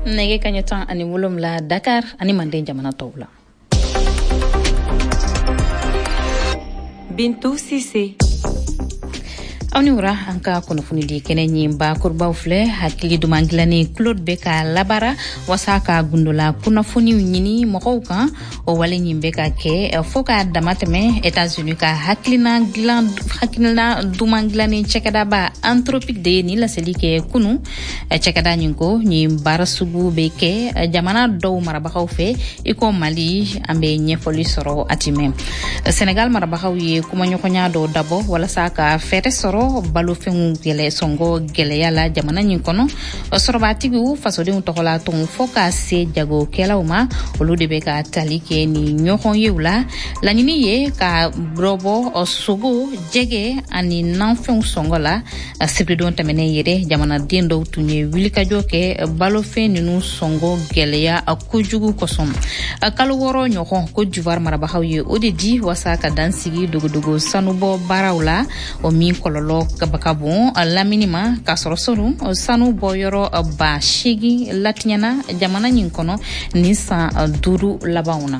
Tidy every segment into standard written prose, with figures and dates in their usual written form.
nege kanyetan ani wolom la Dakar ani mande jamana tawla. Bintou Cissé. Awniura anka kono funidi kenenyi ba kurba ufle hakili dumangilani Claude Beka labara wasaka gundola kuna funi nyini mokoka o wale nyimbeka ke foka damateme États-Unis ka hakilina dumangilani chekada ba anthropique de ni la selike kunu chekada nyinko nyi barasugu beke jamana do marabakaw fe iko Mali ambe nyefoli soro atime Sénégal marabakaw ye kuma nyokonya do dabo wala saka fete soro balo fengu gele songo gele yala jamana nyinkono sorobatigu fasode untokola ton foka se jago kelauma olude beka talike ni nyokon yewla lanini ye ka brobo sogo jege ani nanfeng songola sibridon tamene yere jamana dendo tunye wilika joke balo feninu songo gele ya akujugu kosom kalo woro nyokon ko juvar marabahawye odedi wasaka dansigi dogodogo sanubo barawla o mi kololo kabakabon laminima kasorosoru sanu boyoro ba shigi latinyana jamana nyinkono nisa duru labauna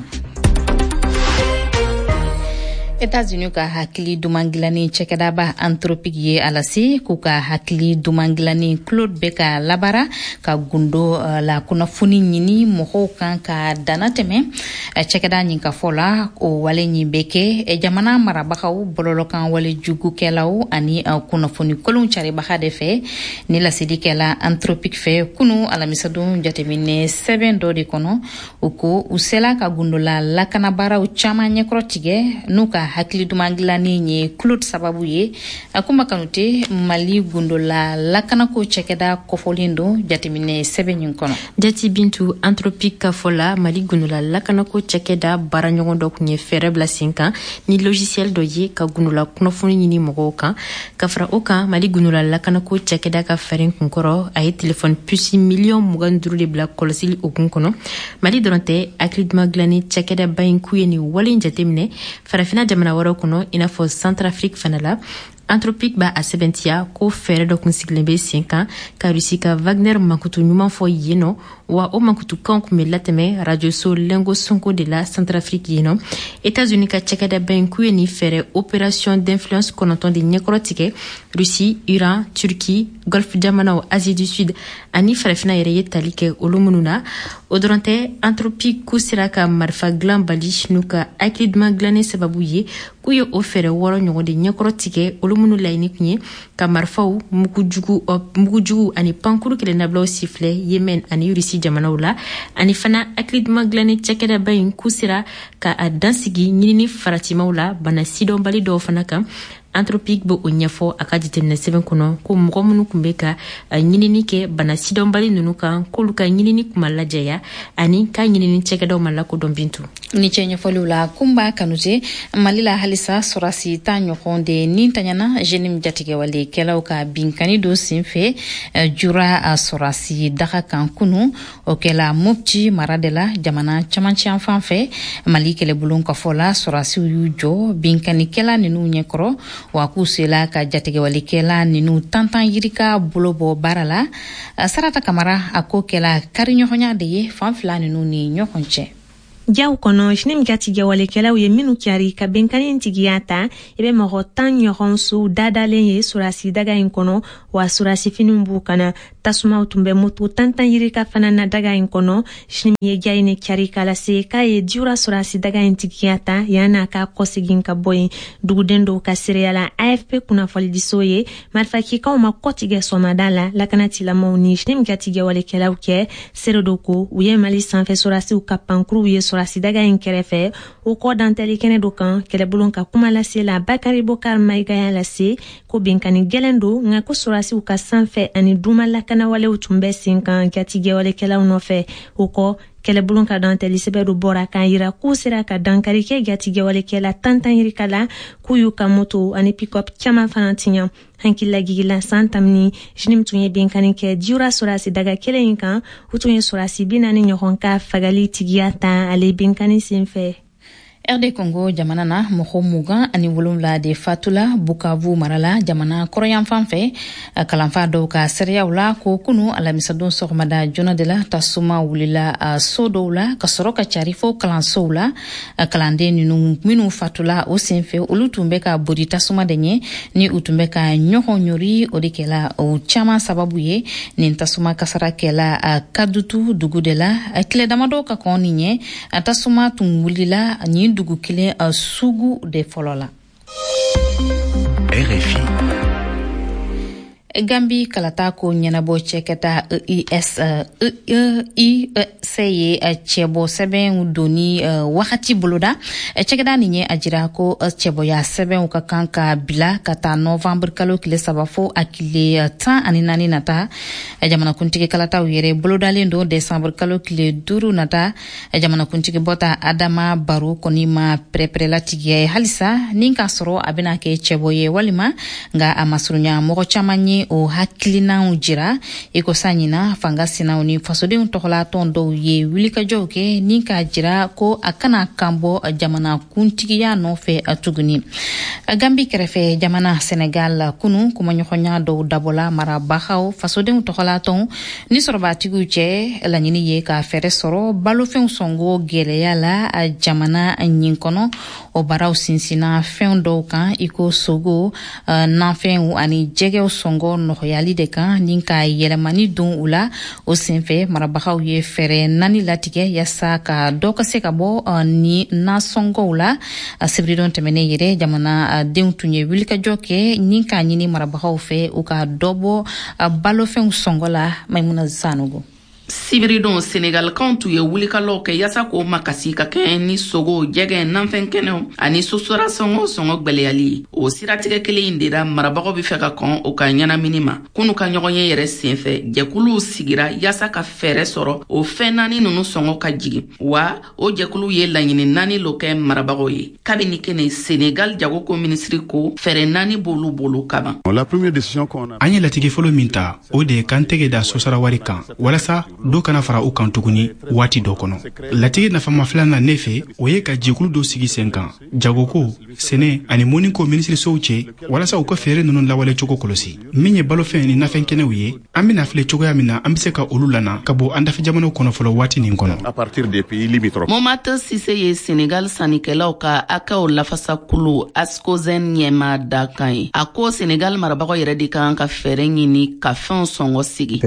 États-Unis ka hakili dumangilani chekada ba anthropique ye alasi kuka hakili dumangilani Claude Beka labara ka gundo la kuna funi nyini moho kan ka danateme chekada nyinka fola o wale nyibeke jamana marabakaw bololokan wale jugu kelaw ani kuna funi kolun chari bahade fe ni la sidikela anthropique fe kunu alamisadu jatemine 7 do de kono uko usela ka gundo la lakana bara uchama nyekrotige nuka hakili dumangilani nye Claude sababu ye akuma kanute Mali gundola lakana ko chekeda kofolindo jatimine 7 nyinkono jati bintu anthropique kafola Mali gundola lakana ko chekeda baranyondo kunye ferebla 5 ni logiciel doye ka gundola kunofuni nyini mogoka kafra oka Mali gundola lakana ko chekeda ka ferin kunkoro ay téléphone pusi million muganduru de black kolosil okunkono Mali donate aklidma glani chekeda bayinku yeni walin jatimine farafina jamana waro kono inafo Centrafrique fanala anthropique ba asebentia ko fere do kunsiglembe 5 ans ka rusika Wagner makutu nyuma fo yeno wa o makutu kanku melateme radio so lengo sonko de la Centrafrique yeno États-Unis ka chekada benku ni fere opération d'influence konoton de nyekrotike Russie, Iran, Turquie, Golfe jamana Asie du Sud ani farafina yere talike olumununa odorante anthropique kusiraka marfa glambali nuka akidma glane sababuye kuyo ofere woro nyogo de nyekrotike olumunu laini kunye ka marfaw mukujugu ani pankuru kele nabla sifle Yemen ani Russie jamana wala ani fana akidma glane chekeda bayin kusira ka adansigi nyini faratima wala bana sidon bali do fana kam anthropique bo onyafo akadite na 7 kono ko mugomunu kumbeka nyinini ke bana sidon bali nunuka koluka nyinini kumalajaya ani ka nyinini chekeda malako dombintu ni chenye folula kumba kanuje malila halisa sorasi tanyo konde nintanyana jenim jatige wale kela ka binkani do simfe jura sorasi daka kankunu okela mupchi maradela jamana chamanchi anfanfe malikele bulon ka fola sorasi yujo binkani kela ninu nyekro wa kusela ka jatige wale kela ninu tantan yirika bulobo barala sarata kamara akokela karinyo honya de fanfla ninu ni nyokonche Jaw kono shnim gati wale kela uye minu kiari ka benkani ntigiyata ebe moho tan yoronsu dadalen ye surasi daga inkono wa surasi finumbu kana tasuma utumbe mutu tantan yirika fanana daga inkono shnim ye gaine kiari kala se ka ye diura surasi daga intigiyata yana ka kosigin ka boy dugudendo ka seriala AFP kuna fali disoye marfaki ka uma kotige somadala lakanati la mauni shnim gati wale kela uke serodoko uye mali sanfe surasi ukapankru uye surasi daga inkerefe uko danteli kene dokan kele bulon ka kuma lase la Bakari Bokar Maiga ya lase ko binkani gelendo nga ko surasi uka sanfe ani duma lakana wale utumbe 5 ans katige wale kela unofe uko kele bulon ka danteli sebedo bora kan yira kusira ka dankari ke gatige wale kela tantan yirikala kuyuka moto ani pick-up chama fanatinya hankila gigila santamni jinim tunye binkani ke diura surasi daga kele inkan utunye surasi binani nyokonka fagali tigiyata ale binkani simfe RD Congo jamana na mɔgɔ 20 ani 7 de fatula Bukavu marala jamana kɔrɔyan fanfɛ kalanfa dɔw ka sereyaw la ko kunu alamisadon sɔgɔmada jona de la tasuma wulila so dɔw la ka sɔrɔ ka cari fo kalansow la kalanden minnu fatula o senfɛ olu tun bɛ ka bodi tasuma de ɲɛ ni u tun bɛ ka ɲɔgɔn ɲori o de kɛla o caman sababu ye nin tasuma kasara kɛla Kadutu dugu de la tile damadɔ ka kɔn ni ɲɛ tasuma tun wulila ni dugu kelen sugu de fɔlɔ la. RFI Gambi kalata ko ɲɛnabɔ cɛkɛta IEC ye cɛbɔ sɛbɛnw doni wagati boloda cɛkɛda nin ye a jira ko cɛbɔya sɛbɛnw ka kan ka bila ka taa nɔvamburu kalo tile 3 fo a tile 14 nata jamanakuntigi kalataw yɛrɛ bolodalen don desanburu kalo tile 5 nata jamanakuntigi bɔta Adama Baro kɔni ma pɛrɛpɛrɛlatigiya ye halisa nin ka sɔrɔ a bɛna kɛ cɛbɔ ye walima nga a masurunya mɔgɔ caman ye o hakilinaw jira ikosa ɲina fanga sinaw ni fasodenw tɔgɔlatɔn dɔw ye wulikajɔw kɛ ni ka jira ko a kana kanbɔ jamana kuntigiya nɔfɛ tuguni. Gambi kɛrɛfɛ jamana Senegal kunu kumaɲɔgɔnya dɔw dabɔla marabagaw fasodenw tɔgɔlatɔn ni sɔrɔbatigiw cɛ laɲini ye ka fɛrɛ sɔrɔ balofɛnw sɔngo gɛlɛya la jamana ɲin kɔnɔ o baaraw sinsina fɛn dɔw kan iko sogo nafɛnw ani jɛgɛw sɔngo nɔgɔyali de kan ni ka yɛlɛmani don u la o senfɛ marabagaw ye fɛrɛ 4 latigɛ yasa ka dɔ ka se ka bɔ ni nasɔngɔw la sibridon tɛmɛnen yɛrɛ jamana denw tun ye wulikajɔ kɛ ni ka ɲini marabagaw fɛ u ka dɔ bɔ balofɛnw sɔngɔ la Maimuna Sanogo. Sibiridon Senegal kan tun ye wulikalaw kɛ yasa k'o makasi ka kɛ ni sogo jɛgɛ nanfɛn kɛnɛw ani sosora sɔngɔ gwɛlɛyali o siratigɛ kelen in de la marabagaw bɛ fɛ ka kɔn o ka ɲɛnamini ma kunu ka ɲɔgɔnye yɛrɛ senfɛ jɛkuluw sigira yasa ka fɛɛrɛ sɔrɔ o fɛn 4 ninnu sɔngɔ ka jigin wa o jɛkuluw ye laɲini 4 lo kɛ marabagaw ye kabini kɛnɛ Senegal jagoko ministri ko fɛɛrɛ 4 b'olu bolo kaban. An ye latigi fɔlɔ min ta o de ye kan tɛgɛ da sosara wari kan walasa dɔ kana fara u kan tuguni waati dɔ kɔnɔ. Latigi nafama filanan ne fɛ o ye ka jɛkulu dɔ sigi sen kan jagoko sɛnɛ ani mɔniko minisirisow cɛ walasa u ka fɛɛrɛ ninnu lawale cogo kɔlɔsi min ye balofɛn ni nafɛn kɛnɛw ye an bɛna filɛ cogoya min na an bɛ se ka olu lana ka bɔ an dafɛ jamanaw kɔnɔ fɔlɔ waati nin kɔnɔ. Momata Sise ye Senegal sanikɛlaw ka akaw lafasa kulu Ascozen ɲɛma da kan ye a ko Senegal marabagaw yɛrɛ de kan ka fɛɛrɛ ɲini ka fɛnw sɔngɔ sigi.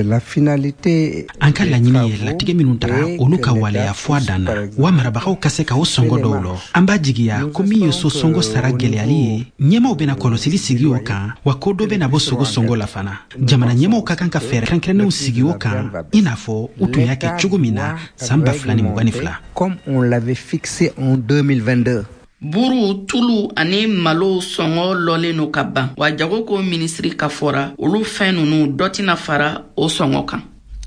An ka laɲini ye latigɛ minnu taga olu ka waleya fɔ a dan na wa marabagaw ka se ka o sɔngɔ dɔw lɔ an b'a jigiya ko min ye so sɔngɔ sara gɛlɛyali ye ɲɛmaw bɛna kɔlɔsili sigi o kan wa ko dɔ bɛna bɔ sogo sɔngɔ la fana jamana ɲɛmaw ka kan ka fɛɛrɛ kɛrɛnkɛrɛnnenw sigi o kan i n'a fɔ u tun y'a kɛ cogo min na san 2022 comme on l'avait fixé en 2022. Buru, tulu ani malo sɔngɔ lɔlen no ka ban wa jagoko ministri ka fɔra olu fɛn ninnu dɔ tɛna fara o sɔngɔ kan.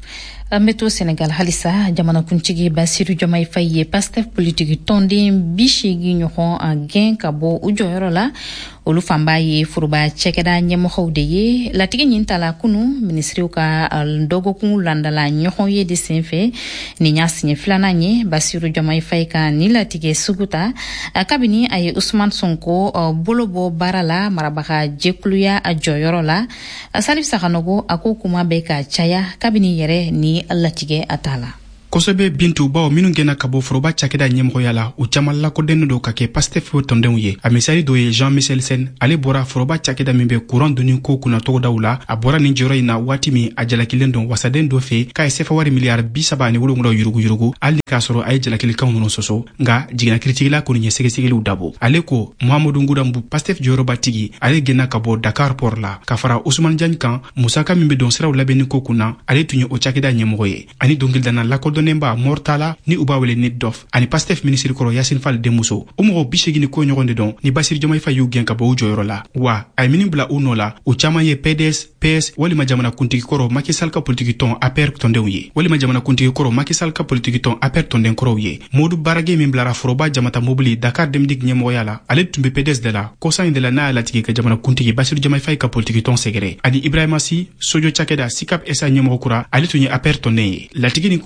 Meto Senegal halisa jamanakuntigi Basiru Diomaye Faye ye Pastef politiki tɔnden 80 ɲɔgɔn a gɛn ka bɔ u jɔyɔrɔ la olu fanba ye foroba cɛkɛda ɲɛmɔgɔw de ye latigi ɲin tala kunu ministriw ka dɔgɔkun landala ɲɔgɔn ye de senfɛ nin y'a siɲɛ filanan ye Basiru Diomaye Faye ka ni latigɛ sugu ta kabini a ye Usman Sonko bolo bɔ baara la marabaga jɛkuluya a jɔyɔrɔ la Salif Sakanogo a ko kuma bɛ ka caya kabini yɛrɛ ni latigɛ a ta la. Kosɛbɛ Bintu baw minnu gɛnna ka bɔ foroba cakɛda ɲɛmɔgɔya la u caman lakodɛnnen don ka kɛ Pastef tɔndenw ye a misali dɔ ye Jean-Michel Sen ale bɔra foroba cakɛda min bɛ courant donni ko kunna tɔgɔdaw la a bɔra nin jɔyɔrɔ in na waati min a jalakilen don wasaden dɔ fɛ k'a ye sefa wari miliyari 37 yuruguyurugu hali k'a sɔrɔ a ye jalakilikanw ninnu sɔsɔ nka jiginna kiritigila kɔni ye sɛgɛsɛgɛliw dabo ale ko Muhammadu Ngudambu Pastef jɔyɔrɔbatigi ale gɛnna ka bɔ Dakar port la ka fara Ousmane Diagne kan musaka min bɛ don siraw labɛnni ko kunna ale tun ye o cakɛda ɲɛmɔgɔ ye ani dɔnkilidana lakodɔn Nemba Mortala ni uba wele ni dof ani Pastef ministre kɔrɔ Yasin Fall Demuso o mɔgɔ 80 ko ɲɔgɔn de don ni Basiru Diomaye Faye y'u gɛn ka bɔ u jɔyɔrɔ la wa a ye mini bila u nɔ la u caman ye PDS PS walima jamana kuntigi kɔrɔ Macky Sall ka politiki tɔn APR tɔndenw ye walima jamana kuntigi kɔrɔ Macky Sall ka politiki tɔn APR tɔnden kɔrɔw ye Modou Barage min bilara foroba jamata mobili Dakar Demdik ɲɛmɔgɔya la ale tun bɛ PDS de la kɔsa in de la n'a y'a latigɛ ka jamana kuntigi Basiru Diomaye Faye ka politiki tɔn sɛgɛrɛ ani Ibrahima Sy Sojo Cakɛda Sikap SA ɲɛmɔgɔ kura ale tun ye APR tɔnden ye latigi ni kuma bɛ ka ca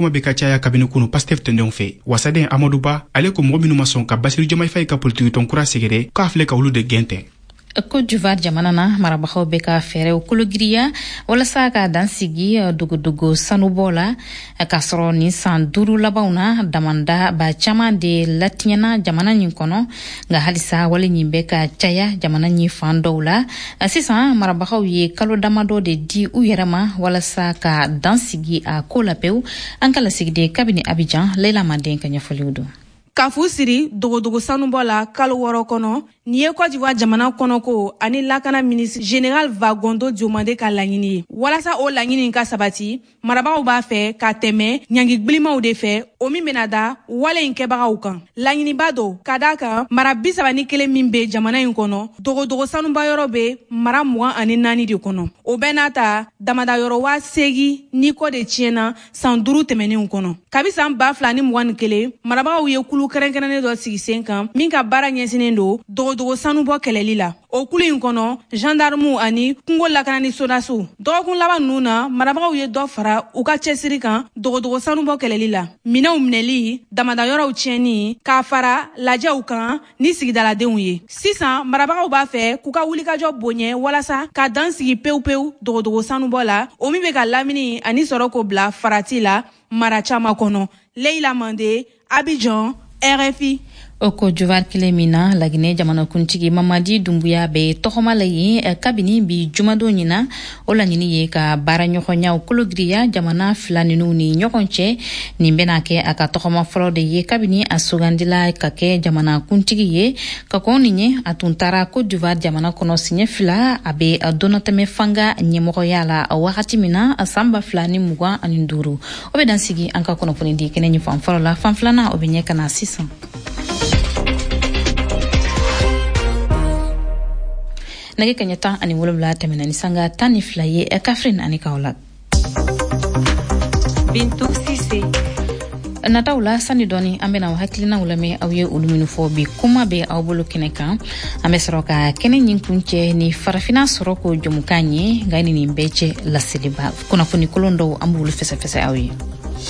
caya kabini kunu Pastef tɔndenw fɛ. Wasaden Amadou Ba ale ko mɔgɔ minnu ma sɔn ka Basiru Diomaye Faye ka politiki tɔn kura sɛgɛrɛ k'a filɛ ka olu de gɛn tɛ. Côte d'Ivoire jamana na marabagaw bɛ ka fɛɛrɛw kologiriya walasa ka dansigi dogodogo sanubɔ la ka sɔrɔ ni san 5 labanw na damanda ba caman de latiɲɛna jamana nin kɔnɔ nka halisa wale nin bɛ ka caya jamana nin fan dɔw la. Sisan marabagaw ye kalo damadɔ de di u yɛrɛ ma walasa ka dansigi a ko la pewu. An ka lasigiden kabini Abidjan, Leila Manden ka ɲɛfɔliw don. Kafu siri dogodogo sanubɔ la kalo 6 kɔnɔ ni ye Côte d'Ivoire jamana kɔnɔ ko ani lakana ministre général Vagondo Diomande ka laɲini ye. Walasa o laɲini ka sabati, marabagaw b'a fɛ ka tɛmɛ ɲangi gbilimaw de fɛ o min bɛna da wale in kɛbagaw kan. Laɲiniba do ka da kan mara 31 min bɛ jamana in kɔnɔ, dogodogo sanuba yɔrɔ bɛ mara 24 de kɔnɔ. O bɛɛ n'a ta damada yɔrɔ 8,000 ni kɔ de tiɲɛna san 5 tɛmɛnenw kɔnɔ. Kabi san 2021 marabagaw ye kulu kɛrɛnkɛrɛnnen dɔ sigi sen kan min ka baara ɲɛsinen do dogodogo sanubɔ kɛlɛli la. O kulu in kɔnɔ gendarmew ani kungo lakanani sodasiw. Dɔgɔkun laban ninnu na marabagaw ye dɔ fara u ka cɛsiri kan dogodogo sanubɔ kɛlɛli la. Minɛnw minɛli, damada yɔrɔw tiɲɛni, k'a fara lajɛw kan ni sigidaladenw ye. Sisan marabagaw b'a fɛ k'u ka wulikajɔ boɲɛ walasa ka dan sigi pewu dogodogo sanubɔ la, o min bɛ ka lamini ani sɔrɔ ko bila farati la mara caman kɔnɔ. Leila Mande, Abidjan, RFI. O Côte d'Ivoire kelen min na Laginɛ jamanakuntigi Mamadi Dumbuya bɛ tɔgɔma la yen kabini bi jumadon ɲina o laɲini ye ka baaraɲɔgɔnyaw kologiriya jamana fila ninnu ni ɲɔgɔn cɛ. Nin bɛna kɛ a ka tɔgɔma fɔlɔ de ye kabini a sugandila ka kɛ jamanakuntigi ye. Ka kɔn nin ye a tun taara Côte d'Ivoire jamana kɔnɔ siɲɛ 2 a bɛ dɔnɔtɛmɛ fanga ɲɛmɔgɔya la wagati min na san 2025. O bɛ dan sigi an ka kunnafoni di kɛnɛ ɲɛ fan fɔlɔ la, fan filanan o bɛ ɲɛ ka na sisan. Nage kaɲɛ 17 tɛmɛna ni sanga 12 ye Kafrine ani Kaolack. Bintou Cissé. Nataw la sani dɔɔni an bɛna hakilinaw lamɛn aw ye olu minnu fɔ bi kuma bɛ aw bolo kɛnɛ kan. An bɛ sɔrɔ ka kɛnɛ ɲin kuncɛ ni farafina sɔrɔ ko jɔmukan ye nka ni nin bɛɛ cɛ laseliba kunnafoni kolon dɔw an b'olu fɛsɛfɛsɛ aw ye.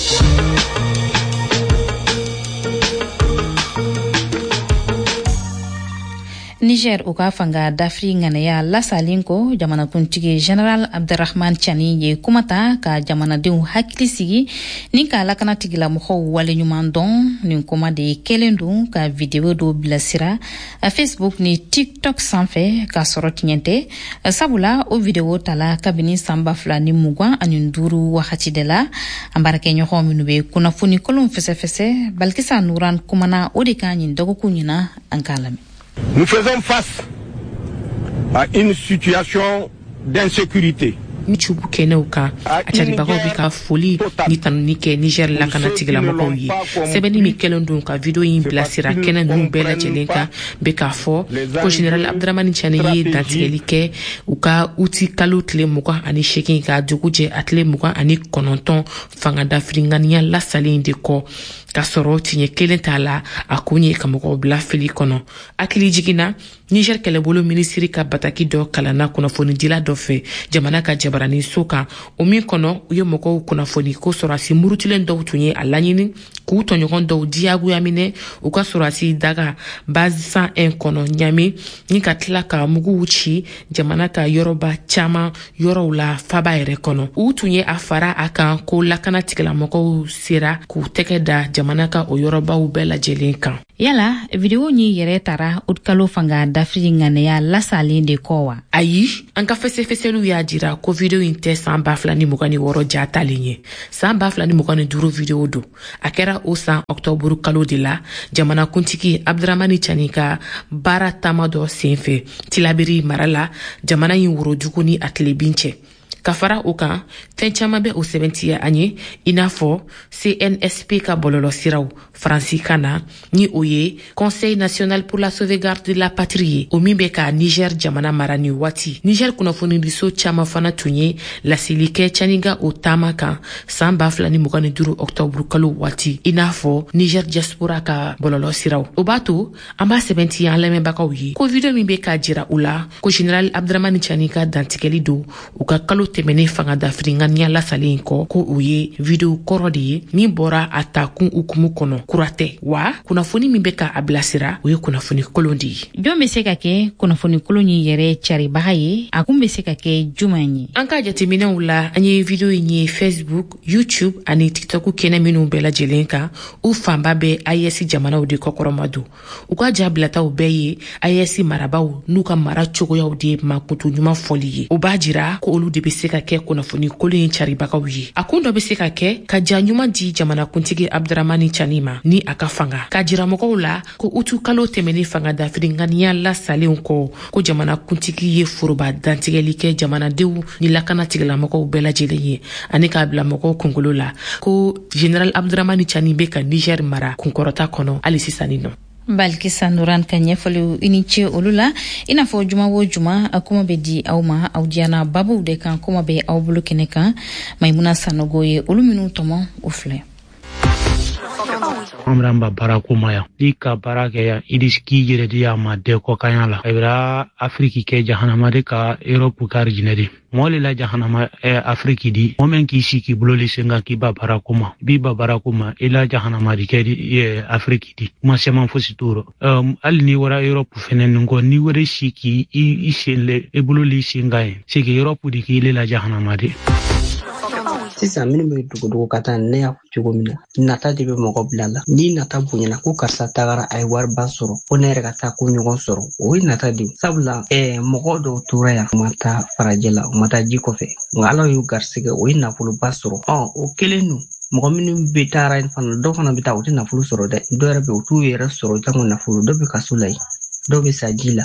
Niger u ka fanga dafiri ŋanaya lasalen kɔ jamanakuntigi General Abdurrahman Chani ye kumata ka jamanadenw hakili sigi ni ka lakanatigilamɔgɔw waleɲuman dɔn. Nin kuma de kɛlen don ka video dɔ bilasira Facebook ni TikTok sanfɛ ka sɔrɔ tiɲɛ tɛ. Sabula o video tala kabini san 2025 wagati de la. An baarakɛɲɔgɔn minnu bɛ kunnafoni kolon fɛsɛfɛsɛ Balikisa Nuran kumana o de kan ɲin dɔgɔkun ɲina an k'a lamɛn. Nous faisons face à une situation d'insécurité. Ni cubu kɛnɛw kan a caribagaw bɛ ka foli ni tanuni kɛ Niger lakana tigilamɔgɔw ye. Sɛbɛnni min kɛlen don ka video in bilasira kɛnɛ ninnu bɛɛ lajɛlen kan bɛ k'a fɔ ko General Abdurrahman Chani ye dantigɛli kɛ u ka uti kalo tile 28 ka dugu jɛ a tile 29 fanga dafiri ŋaniya lasalen de kɔ. Ka sɔrɔ tiɲɛ kelen t'a la a kun ye ka mɔgɔw bila fili kɔnɔ. Hakili jiginna Niger kɛlɛbolo minisiri ka bataki dɔ kalanna kunnafonidila dɔ fɛ jamana ka jabarani so kan. O min kɔnɔ u ye mɔgɔw kunnafoni ko sɔrɔsi murutilen dɔw tun ye a laɲini k'u tɔɲɔgɔn dɔw diyagoya minɛ u ka sɔrɔsi daga base 101 kɔnɔ Ɲame ni ka tila ka muguw ci jamana ka yɔrɔba caman yɔrɔw la faba yɛrɛ kɔnɔ. U tun ye a fara a kan ko lakana tigilamɔgɔw sera k'u tɛgɛ da jamana ka o yɔrɔbaw bɛɛ lajɛlen kan. Yala video ni yɛrɛ tara utkalo fanga dafiri ŋanaya lasalen de kɔ wa? Ayi, an ka fɛsɛfɛsɛliw y'a jira ko video in tɛ san 2026 jatalen ye. San 2025 video do. A kɛra o san Octobre kalo de la jamanakuntigi Abdurrahman Chani ka baara taama dɔ senfɛ Tilaberi mara la jamana in worojugu ni a tilebin cɛ. Ka fara o kan fɛn caman bɛ o sɛbɛntiya an ye i n'a fɔ CNSP ka bɔlɔlɔ siraw Faransi kan na ni o ye Conseil national pour la sauvegarde de la patrie ye o min bɛ ka Niger jamana mara ni waati. Niger kunnafonidiso caman fana tun ye laseli kɛ Chani ka o taama kan san 2025 Octobre kalo waati i n'a fɔ Niger diaspora ka bɔlɔlɔ siraw. O b'a to an b'a sɛbɛntiya an lamɛnbagaw ye ko video min bɛ ka jira u la ko General Abdurrahman Chani ka dantigɛli do u ka kalo tɛmɛnen fanga dafiri ŋaniya lasalen kɔ ko o ye video kɔrɔ de ye min bɔra a takun ukumu kɔnɔ kura tɛ wa kunnafoni min bɛ ka a bilasira o ye kunnafoni kolon de ye. jɔn bɛ se ka kɛ kunnafoni kolon nin yɛrɛ caribaga ye a kun bɛ se ka kɛ juman ye. an ka jateminɛw la an ye video in ye Facebook, YouTube ani TikTok kɛnɛ minnu bɛɛ lajɛlen kan u fanba bɛ IS jamanaw de kɔkɔrɔmadon u ka jabilataw bɛɛ ye IS marabaw n'u ka mara cogoyaw de makutu ɲuman fɔli ye o b'a jira ko olu de bɛ se ka kɛ kunnafoni kolon in caribagaw ye. a kun dɔ bɛ se ka kɛ ka ja ɲuman di jamanakuntigi Abdramani Chani ma ni a ka fanga ka jira mɔgɔw la ko utu kalo tɛmɛnen fanga dafiri ŋaniya lasalen kɔ ko jamanakuntigi ye foroba dantigɛli kɛ jamanadenw ni lakana tigilamɔgɔw bɛɛ lajɛlen ye ani k'a bila mɔgɔw kunkolo la ko General Abdramani Chani bɛ ka Niger mara kunkɔrɔta kɔnɔ hali sisan nɔ. Balkisa Nuran ka ɲɛfɔliw i ni ce olu la i n'a fɔ juma o juma a kuma bɛ di aw ma aw diana babuw de kan kuma bɛ aw bolo kɛnɛ kan Maimuna Sanogo ye olu minnu tɔmɔ o filɛ. Amramba barakumaya ni ka barake ya idiski jere dia ma de ko kanyala ibra Afriki ke jahanama de ka Europe kar jinedi moli la jahanama Afriki di momen ki siki buloli senga ki ba barakuma bi ba barakuma ila jahanama di ke Afriki di ma sema fosituro al ni wara Europe fenen ngo ni wara siki i sele e buloli senga siki Europe di ki ila jahanama di sisan minnu bɛ dugudugu ka taa ne y'a fɔ cogo min na nata de bɛ mɔgɔ bila la ni nata bonyana ko karisa tagara a ye wariba sɔrɔ ko ne yɛrɛ ka taa ko ɲɔgɔn sɔrɔ o ye nata de sabula mɔgɔ dɔw tora yan u ma taa farajɛ la u ma taa ji kɔfɛ nka ala y'u garisɛgɛ o ye nafoloba sɔrɔ o kelen don mɔgɔ minnu bɛ taara fana dɔw fana bɛ taa u tɛ nafolo sɔrɔ dɛ dɔw yɛrɛ bɛ u t'u yɛrɛ sɔrɔ jango nafolo dɔw bɛ kaso la yen dɔw bɛ sa ji la.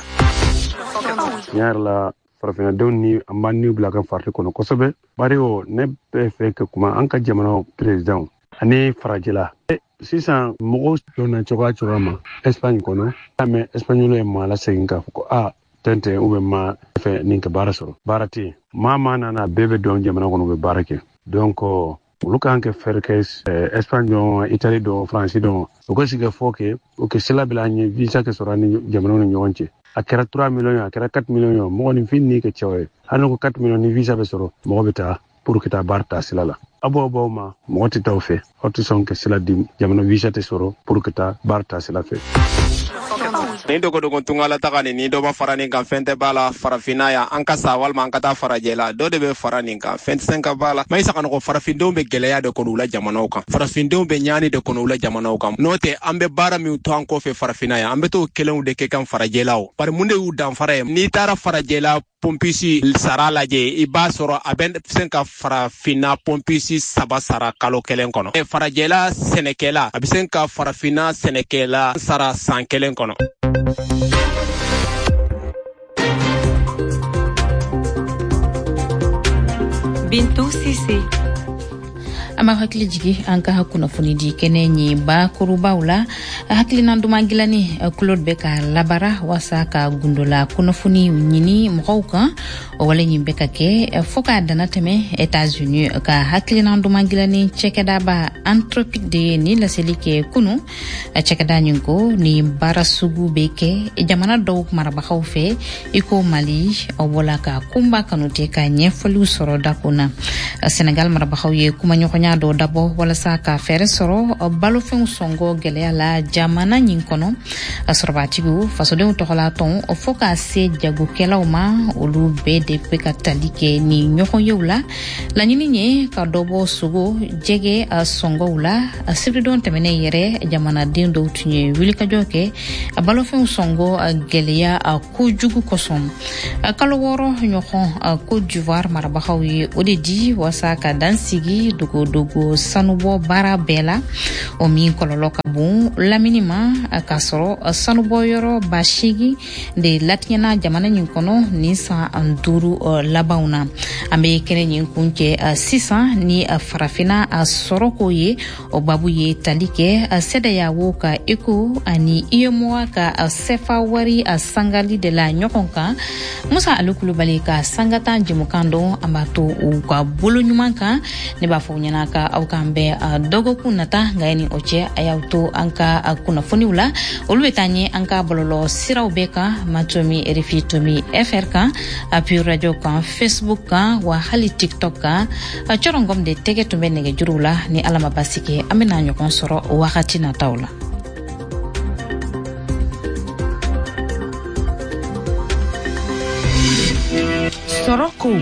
Farafinadenw ni an b'an ni bila ka farti kɔnɔ kosɛbɛ bari o ne bɛ fɛ ka kuma an ka jamana president ani farajɛla sisan mɔgɔw donna cogoya ma Espagne kɔnɔ mais Espagnol ye maa lasegin k'a fɔ ko tɛntɛn ou bien ma fɛ nin ka baara sɔrɔ baara tɛ yen maa nana bɛɛ bɛ dɔn jamana kɔnɔ u bɛ baara kɛ donc olu kan ka fɛɛrɛ kɛ Espagne dɔn Italie dɔn France dɔn u ka sigi fɔ kɛ o kɛ sila bila an ye visa kɛ sɔrɔ ni jamanaw ni ɲɔgɔn cɛ a kɛra 3 millions a kɛra 4 millions mɔgɔ ni fin ni ka cɛw ye hali ko 4 millions ni visa bɛ sɔrɔ mɔgɔ bɛ taa pour que taa baara taa sila la a bɔ ma mɔgɔ tɛ taa o fɛ aw tɛ sɔn ka sila di jamana visa tɛ sɔrɔ pour que taa baara taa sila fɛ. Ni dogodogon tungala taga ni dɔ ma fara nin kan fɛn tɛ b'a la farafina ya an ka sa walima an ka taa farajɛ la dɔ de bɛ fara nin kan fɛn tɛ se ka b'a la ma isa ka nɔgɔ farafindenw bɛ gɛlɛya de kɔnɔ u la jamanaw kan farafindenw bɛ ɲaani de kɔnɔ u la jamanaw kan n'o tɛ an bɛ baara min to an kɔfɛ farafina ya an bɛ t'o kelenw de kɛ kan farajɛlaw bari mun de y'u danfara ye n'i taara farajɛla pompisi sara lajɛ i b'a sɔrɔ a bɛ se ka farafina pompisi 3 sara kalo kelen kɔnɔ farajɛla sɛnɛkɛla a bɛ se ka farafina sɛnɛkɛla sara san kelen kɔnɔ. Bintou Cissé. An b'a hakili jigi an ka kunnafoni di kɛnɛ ɲi bakurubaw la hakilina duman dilani Claude bɛ ka labara wasa ka gundola kunnafoni ɲini mɔgɔw kan o wale ɲin bɛ ka kɛ fo k'a dana tɛmɛ États-Unis ka hakilina duman dilani cɛkɛdaba Anthropique de ni laseli kɛ kunu cɛkɛda ɲin ko ni baara sugu bɛ kɛ jamana dɔw marabagaw fɛ i ko Mali o bɔla ka kunba kanute ka ɲɛfɔliw sɔrɔ dakona Senegal marabagaw ye kuma ɲɔgɔnya dɔ dabɔ walasa ka fɛɛrɛ sɔrɔ balofɛnw sɔngɔ gɛlɛya la jamana ɲin kɔnɔ sɔrɔbatigiw fasodenw tɔgɔla tɔn fo ka se jagokɛlaw ma olu bɛɛ de bɛ ka tali kɛ ni ɲɔgɔn yew la laɲini ye ka dɔbɔ sogo jɛgɛ sɔngɔw la sibiridon tɛmɛnen yɛrɛ jamanaden dɔw tun ye wulikajɔ kɛ balofɛnw sɔngɔ gɛlɛya kojugu kosɔn kalo 6 ɲɔgɔn Côte d'Ivoire marabagaw ye o de di wasa ka dansigi dogo sanubɔ baara bɛɛ la o min kɔlɔlɔ ka bon lamini ma ka sɔrɔ sanubɔ yɔrɔ 80 de latiɲɛna jamana ɲin kɔnɔ ni san 5 labanw na an bɛ kɛnɛ ɲin kun cɛ sisan ni farafina sɔrɔ ko ye o babu ye tali kɛ CEDEAO ka ECO ani UEMOA ka CFA wari sangali de la ɲɔgɔn kan Musa Ali Kulubali ka sangata jɛmukan dɔn an b'a to u ka bolo ɲuman kan ne b'a fɔ ɲɛna na ka aw kan bɛ dɔgɔkun nata nka ni o cɛ a y'aw to an ka kunnafoniw la olu bɛ taa ɲɛ an ka bɔlɔlɔ siraw bɛɛ kan Matomi RFI Tomi FR kan Appui Radio kan Facebook kan wa hali TikTok kan cɔrɔngɔm de tɛgɛ tun bɛ nɛgɛjuruw la ni Ala ma basi kɛ an bɛna ɲɔgɔn sɔrɔ o wagati nataw la. Soroko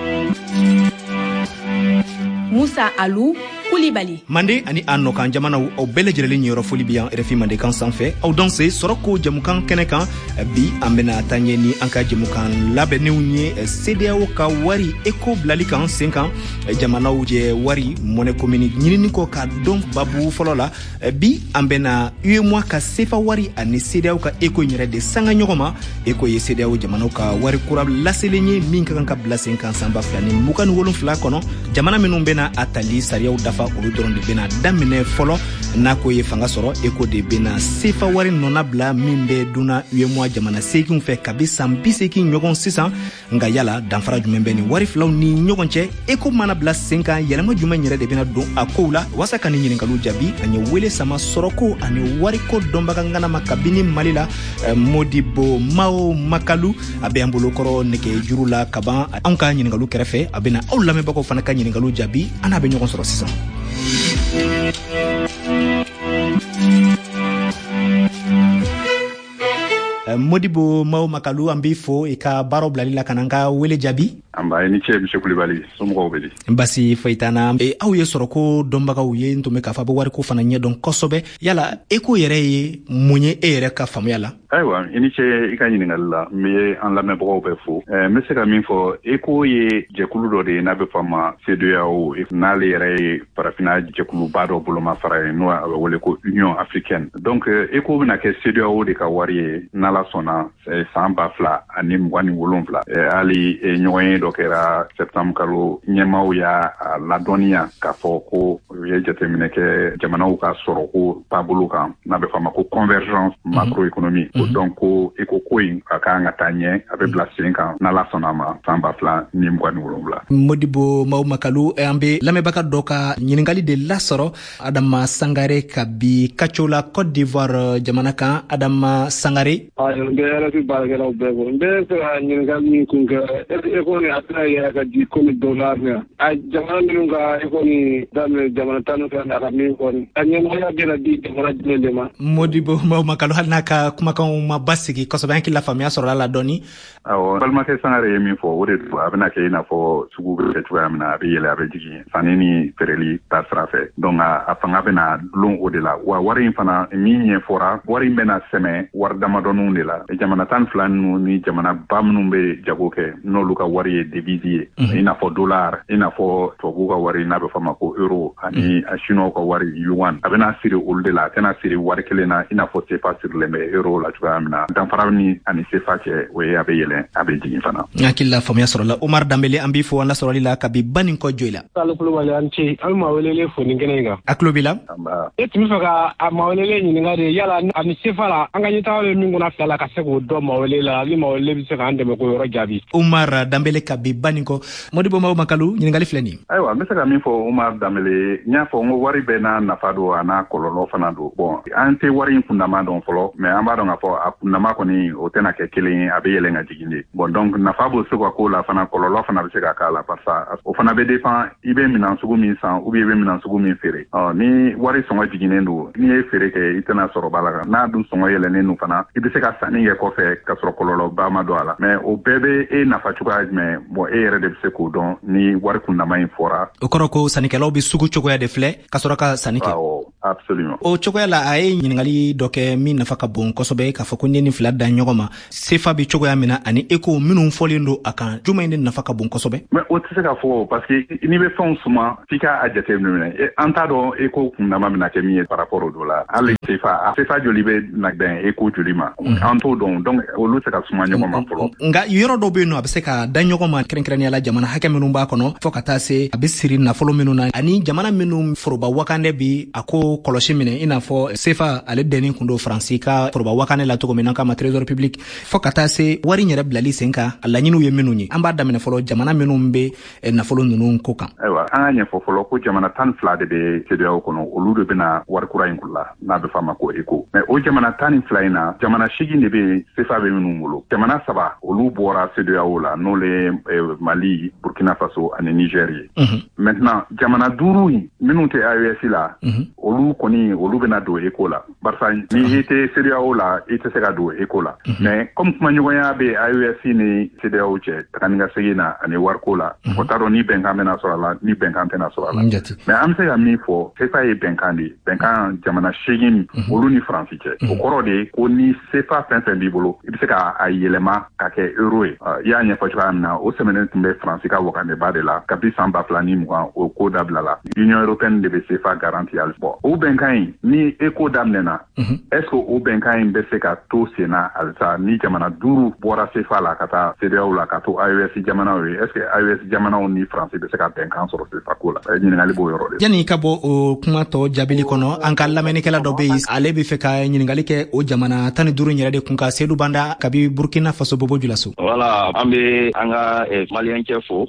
Musa Alou Koulibaly Mande ani anno kan jamanaw aw bɛɛ lajɛlen yɔrɔ foli bi yan RFI Mande kan sanfɛ aw danse Soroko jamukan kɛnɛ kan bi an bɛna taa ɲɛ ni an ka jamukan labɛnnenw ye CEDEAO ka wari eko bilali kan sen kan jamanaw jɛ wari monnaie commune ɲinini kɔ ka dɔn babu fɔlɔ la bi an bɛna UEMOA ka CFA wari ani CEDEAO ka eko yɛrɛ de sanga ɲɔgɔn ma eko ye CEDEAO jamanaw ka wari kura laselen ye min ka kan ka bila sen kan san 2027 kɔnɔ jamana minnu bɛna a tali sariyaw dafa olu dɔrɔn de bɛna daminɛ fɔlɔ n'a ko ye fanga sɔrɔ eko de bɛna CFA wari nɔna bila min bɛ dunna UEMOA jamana seeginw fɛ kabi san 80 ɲɔgɔn sisan nka yala danfara jumɛn bɛ ni wari filaw ni ɲɔgɔn cɛ eko mana bila sen kan yɛlɛma jumɛn yɛrɛ de bɛna don a kow la wasa ka ni ɲininkaliw jaabi an ye wele sama Soroko ani wariko dɔnbaga ŋanama kabini Mali la Modibo Mao Makalu a bɛ an bolokɔrɔ nɛgɛ juru la kaban anw ka ɲininkaliw kɛrɛfɛ a bɛna aw lamɛnbagaw fana ka ɲininkaliw jaabi an n'a bɛ ɲɔgɔn sɔrɔ sisan. Modibo Mao Makalu an b'i fo i ka baaraw bilali la ka na an ka wele jaabi. Amba ni cɛ monsieur Koulibaly somɔgɔw bɛ di. Basi foyi t'an aw ye Soroko dɔnbagaw ye n tun bɛ k'a fɔ a bɛ wariko fana ɲɛdɔn kosɛbɛ yala eko yɛrɛ ye mun ye e yɛrɛ ka faamuya la. Ayiwa i ni cɛ i ka ɲininkali la n bɛ an lamɛnbagaw bɛɛ fo n bɛ se ka min fɔ eko ye jɛkulu dɔ de ye n'a bɛ fɔ a ma CEDEAO n'ale yɛrɛ ye farafinna jɛkuluba dɔ boloma fara ye n'o a bɛ wele ko Union africaine donc eko bɛna kɛ CEDEAO de ka wari ye n'Ala sɔnna san 2027 hali ɲɔgɔn ye dɔ kɛra septembre kalo ɲɛmaaw y'a ladɔnniya k'a fɔ ko u ye jateminɛ kɛ jamanaw ka sɔrɔko taabolo kan n'a bɛ fɔ a ma ko convergence macroéconomique donc ko eko ko in a kan ka taa ɲɛ a bɛ bila sen kan n'Ala sɔnna a ma san 2027. Modibo Mao Makalu an bɛ lamɛnbaga dɔ ka ɲininkali de lasɔrɔ Adama Sangare ka bi Kacho la Côte d'Ivoire jamana kan Adama Sangare. N bɛ RFI baarakɛlaw bɛɛ fo n bɛ fɛ ka ɲininkali min kun kɛ eko ni a tɛna yɛrɛ ka di komi dollar ɲɛ a jamana minnu ka eko ni daminɛ jamana tan ni fila a ka min kɔni a ɲɛmɔgɔya bɛna di jamana jumɛn de ma. Modibo Mao Makalu hali n'a ka kumakanw ma basigi kosɛbɛ an k'i faamuya sɔrɔla la dɔɔni. Awɔ balimakɛ Sangare ye min fɔ o de don a bɛna kɛ i n'a fɔ sugu bɛ kɛ cogoya min na a bɛ yɛlɛ a bɛ jigin sanni ni feereli ta sira fɛ donc a fanga bɛna dulon o de la wa wari in fana min ɲɛfɔra wari in bɛna sɛmɛ wari damadɔninw de la jamana tan ni fila ninnu ni jamana ba minnu bɛ jago kɛ n'olu ka wari ye devise ye i n'a fɔ dollar i n'a fɔ tubabuw ka wari n'a bɛ fɔ a ma ko euro ani chinois ka wari yuan a bɛna siri olu de la a tɛna siri wari kelen na i n'a fɔ CFA sirilen bɛ euro la cogoya min na danfara ni ani CFA cɛ o ye a bɛ yɛlɛn a bɛ jigin fana. N hakili la faamuya sɔrɔla Omar Dambele an b'i fo an lasɔrɔli la kabi Banin kɔ joyi la. K'ale Kulubali an ce an ma welele fo nin kɛnɛ in kan. A tulo b'i la. E tun bɛ fɛ ka a ma welele ɲininka de yala ani CFA la an ka ɲɛtaga bɛ min kɔnɔ fila la ka se k'o dɔn ma welele la ni ma welele bɛ se k'an dɛmɛ k'o yɔrɔ jaabi. Omar Dambele kabi Banin kɔ Modibo Mao Makalu ɲininkali filɛ nin. Ayiwa n bɛ se ka min fɔ Omar Dambele n y'a fɔ n ko wari bɛɛ n'a nafa don a n'a kɔlɔlɔ fana don bon an tɛ wari in kundama dɔn fɔlɔ mais an b'a dɔn k'a fɔ a kundama kɔni o tɛna kɛ kelen ye a bɛ yɛlɛn ka jigin de bon donc nafa b'o se ka k'o la fana kɔlɔlɔ fana bɛ se ka k'a la parce que o fana bɛ dépend i bɛ minɛn sugu min san ou bien i bɛ minɛn sugu min feere ni wari sɔngɔ jiginnen don n'i ye feere kɛ i tɛna sɔrɔ b'a la n'a dun sɔngɔ yɛlɛnnen don fana i bɛ se ka sanni kɛ kɔfɛ ka sɔrɔ kɔlɔlɔba ma don a la mais o bɛɛ bɛ e nafa cogoya jumɛn bon e yɛrɛ de bɛ se k'o dɔn ni wari kundama in fɔra. O kɔrɔ ko sannikɛlaw bɛ sugu cogoya de filɛ ka sɔrɔ ka sanni kɛ. Absolument. O cogoya la a ye ɲininkali dɔ kɛ min nafa ka bon kosɛbɛ k'a fɔ ko ni fila da ɲɔgɔn ma CFA bɛ cogoya min na ani eko minnu fɔlen don a kan jumɛn de nafa ka bon kosɛbɛ. Mais o tɛ se ka fɔ parce que n'i bɛ fɛnw suma f'i k'a jateminɛ an t'a dɔn eko kundama bɛna kɛ min ye par rapport o dɔ la hali CFA joli bɛ na bɛn eko joli ma an t'o dɔn donc olu tɛ se ka suma ɲɔgɔn ma fɔlɔ. Nka yɔrɔ dɔ bɛ yen nɔ a bɛ se ka da ɲɔgɔn ma kɛrɛnkɛrɛnnenya la jamana hakɛ minnu b'a kɔnɔ fɔ ka taa se a bɛ siri nafolo minnu na ani jamana minnu foroba wakandɛ bi a ko ko kɔlɔsi minɛ i n'a fɔ sefa ale dɛni kun do Faransi ka foroba wakane la cogo min na kama trésor public fo ka taa se wari yɛrɛ bilali sen kan a laɲiniw ye minnu ye an b'a daminɛ fɔlɔ jamana minnu be nafolo ninnu ko kan. Ayiwa an ka ɲɛfɔ fɔlɔ ko jamana 12 de be CEDEAO kɔnɔ olu de bena wari kura in kula n'a bɛ f'a ma ko ECO mais o jamana 12 in na jamana 8 de be sefa be minnu bolo jamana 3 olu bɔra CEDEAO la n'o le Mali Burkina Faso ani Niger ye maintenant jamana 5 in minnu tɛ AES la olu kɔni olu bena don ECO la barisa ni i tɛ CEDEAO la i tɛ se ka don ECO la mais comme kuma ɲɔgɔnya be AES ni CEDEAO cɛ tagani ka segin na ani wariko la o t'a dɔn ni bɛnkan bena sɔrɔ a la ni bɛnkan tɛna sɔrɔ a la mais an bɛ se ka min fɔ sefa ye bɛnkan de bɛnkan jamana 8 olu ni Faransi cɛ o kɔrɔ de ko ni sefa fɛn fɛn b'i bolo i bɛ se ka a yɛlɛma ka kɛ euro ye i y'a ɲɛfɔ cogoya min na o sɛmɛnen tun bɛ Faransi ka wakaneba de la kabi san 2020 o ko dabila la Union européenne de bɛ sefa garanti hali bon o bɛnkan in ni ECO daminɛna est ce que o bɛnkan in bɛ se ka to sen na halisa ni jamana 5 bɔra sefa la ka taa CEDEAO la ka to AES jamanaw ye est ce que AES jamanaw ni Faransi bɛ se ka bɛnkan sɔrɔ sefa ko la ɲininkali b'o yɔrɔ de yani ka bɔ o kuma tɔ jaabili kɔnɔ an ka lamɛnnikɛla dɔ be yen ale bɛ fɛ ka ɲininkali kɛ o jamana 15 yɛrɛ de kun ka Seydou Banda kabi Burkina Faso Bobo Julaso. Voilà an bɛ an ka malien cɛ fo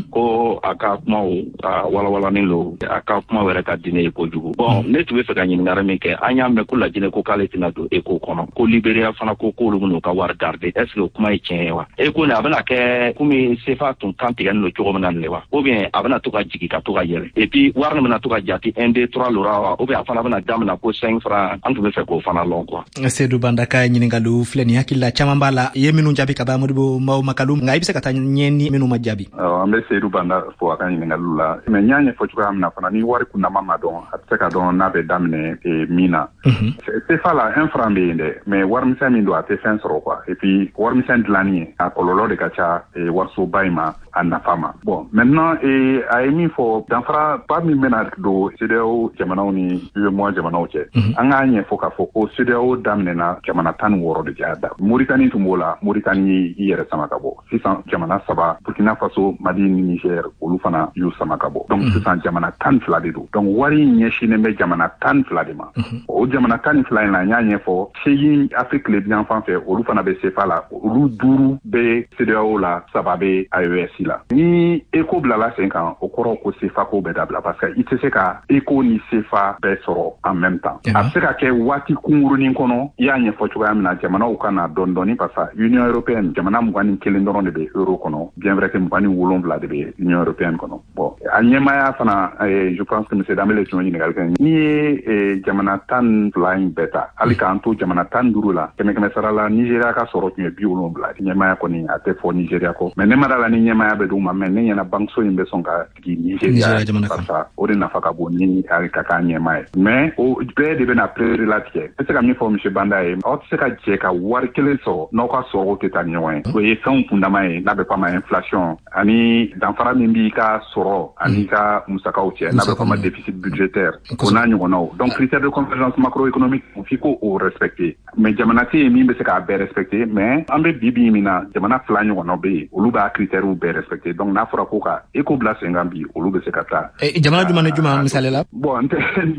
ko a ka kumaw walawalanin lo a ka kuma wɛrɛ ka di ne ye kojugu bon ne tun bɛ fɛ ka ɲininkali min kɛ an y'a mɛn ko Lajinɛ ko k'ale tɛna don ECO kɔnɔ ko Libéria fana ko k'olu bɛn'u ka wari garder est ce que o kuma ye tiɲɛ ye wa ECO nin a bɛna kɛ komi CFA tun kan tigɛlen don cogo min na nin de wa ou bien a bɛna to ka jigin ka to ka yɛlɛ et puis wari nin bɛna to ka jate 1 2 3 lora wa ou bien a fana bɛna daminɛ ko 5 francs an tun bɛ fɛ k'o fana lɔn quoi. Seydou Banda ka ɲininkaliw filɛ nin hakili la caman b'a la i ye minnu jaabi ka ban Modibo Makalu nka i bɛ se ka taa ɲɛ ni minnu ma jaabi. An bɛ Seydou Banda fo a ka ɲininkaliw la mais n y'a ɲɛfɔ cogoya min na fana ni wari kunnama ma dɔn a tɛ se ka dɔn n'a bɛ daminɛ min na sefa la 1 franc bɛ yen dɛ mais warimisɛn min don a tɛ fɛn sɔrɔ quoi et puis warimisɛn dilanni a kɔlɔlɔ de ka ca warisoba in ma a nafa ma bon maintenant a ye min fɔ danfara ba min bɛna don CEDEAO jamanaw ni UEMOA jamanaw cɛ an k'a ɲɛfɔ k'a fɔ ko CEDEAO daminɛna jamana 16 de cɛ da Mauritanie tun b'o la Mauritanie i yɛrɛ sama ka bɔ sisan jamana 3 Burkina Faso Mali ni Niger olu fana y'u sama ka bɔ donc sisan jamana 12 de don donc wari ɲɛsinnen bɛ jamana 12 de ma o jamana 12 in la n y'a ɲɛfɔ 8 Afrique le bien fan fɛ olu fana bɛ CFA la olu 5 bɛ CEDEAO la 3 bɛ AES la ni ECO bilala sen kan o kɔrɔ ko CFA ko bɛ dabila parce que i tɛ se ka ECO ni CFA bɛɛ sɔrɔ en même temps a bɛ se ka kɛ waati kunkurunin kɔnɔ i y'a ɲɛfɔ cogoya min na jamanaw ka na dɔɔni dɔɔni parce que Union européenne jamana 21 dɔrɔn de bɛ euro kɔnɔ bien vrai que 27 de bɛ Union européenne kɔnɔ bon a ɲɛmaya fana je pense que monsieur Dambele tun ye ɲininkali kɛ n'i ye jamana 12 in bɛɛ ta hali k'an to jamana 15 la kɛmɛ sara la Nigeria ka sɔrɔ tun ye 70 ɲɛmaya kɔni a tɛ fɔ Nigeria kɔ mais ne ma da la ni ɲɛmaya bɛ d'u ma mais ne ɲɛna banque in bɛ sɔn ka sigi Nigeria parce o de nafa ka bon ni a ka k'a ɲɛma ye mais o bɛɛ de bɛna préparer latigɛ n bɛ se ka min fɔ monsieur Banda ye aw tɛ se ka jɛ ka wari kelen sɔrɔ n'aw ka sɔrɔw tɛ taa ɲɔgɔn ye o ye fɛnw kundama ye n'a bɛ f'a ma inflation ani danfara min b'i ka sɔrɔ ani ka musakaw cɛ n'a bɛ f'a ma déficit budgétaire o n'a ɲɔgɔnnaw donc critère de convergence macroéconomique f'i ko o respecter mais jamana tɛ yen min bɛ se k'a bɛɛ respecter mais an bɛ bi min na jamana 2 ɲɔgɔnnaw bɛ yen olu b'a critères bɛɛ respecter donc n'a fɔra ko ka ECO bila sen kan bi olu bɛ se ka taa jamana jumɛn ni jumɛn misali la bon n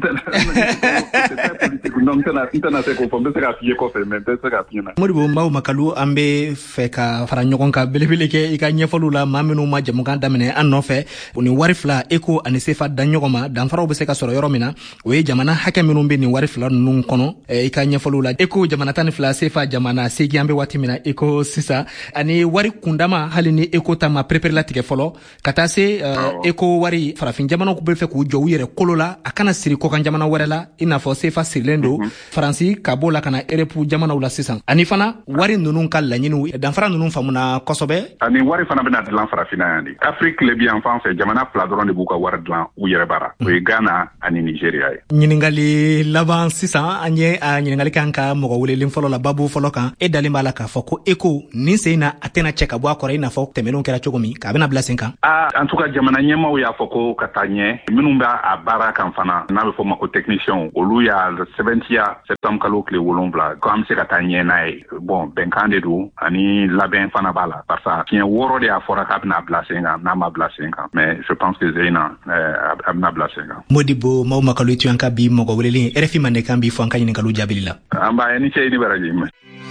tɛna se k'o fɔ n bɛ se ka f'i ye kɔfɛ mais n tɛ se ka f'i ɲɛna Modibo Makalu an bɛ fɛ ka fara ɲɔgɔn kan belebele kɛ i ka ɲɛfɔliw la maa minnu ma jamukan daminɛ an nɔfɛ o ni wari 2 ECO ani CFA da ɲɔgɔn ma danfaraw bɛ se ka sɔrɔ yɔrɔ min na o ye jamana hakɛ minnu bɛ nin wari 2 ninnu kɔnɔ i ka ɲɛfɔliw la ECO jamana 12 CFA jamana 8 an bɛ waati min na ECO sisan ani wari kundama hali ni ECO ta ma prépare latigɛ fɔlɔ ka taa se ECO wari farafin jamanaw bɛ fɛ k'u jɔ u yɛrɛ kolo la a kana siri kɔkan jamana wɛrɛ la i n'a fɔ CFA sirilen don Faransi ka bɔ la ka na Europe jamanaw la sisan ani fana wari ninnu ka laɲiniw danfara ninnu faamuna kosɛbɛ ani wari fana bɛna dilan farafina yan de Afrique le bien fan fɛ jamana 2 dɔrɔn de b'u ka wari dilan u yɛrɛ bara o ye Ghana ani Nigeria ye ɲininkali laban sisan an ye a ɲininkali kan ka mɔgɔ welelen fɔlɔ la babu fɔlɔ kan e dalen b'a la k'a fɔ ko ECO nin sen na a tɛna cɛ ka bɔ a kɔrɔ i n'a fɔ tɛmɛnenw kɛra cogo min k'a bɛna bila sen kan en tout cas jamana ɲɛmaw y'a fɔ ko ka taa ɲɛ minnu b'a a baara kan fana n'a bɛ fɔ ma ko technicien olu y'a sɛbɛntiya septembre kalo tile 7 ko an bɛ se ka taa ɲɛ n'a ye bon bɛnkan de don ani labɛn fana b'a la parce que tiɲɛ 6 de y'a fɔra k'a bɛna bila sen kan n'a ma bila sen kan mais je pense que Zeyna a bɛna bila sen kan Modibo Makalu tu an ka bi mɔgɔ welelen RFI mande kan bi fɔ an ka ɲiningaliw jaabili la. An b'a ye ni cɛ di baraji ma.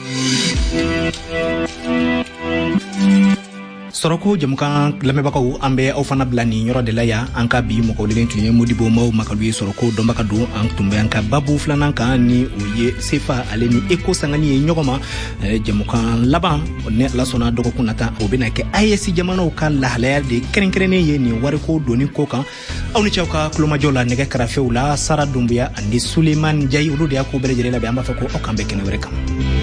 Soroko jamukan lamɛbagaw an bɛ aw fana bila nin yɔrɔ de la ya an ka bi mɔgɔ welelen tun ye Modibo Maw Makalu ye Soroko dɔnbaga don an tun bɛ an ka babu filanan kan ni o ye sefa ale ni Eko Sangani ye ɲɔgɔn ma jamukan laban ne Ala sɔnna dɔgɔkun nata o bɛna kɛ AES jamanaw ka lahalaya de kɛrɛnkɛrɛnnen ye nin wariko doni ko kan aw ni cɛw ka kulomajɔ la nɛgɛ karafew la Sara Dumbuya ani Suleiman Jayi olu de y'a ko bɛɛ lajɛlen labɛn an b'a fɛ ko aw kan bɛ kɛnɛ wɛrɛ kan.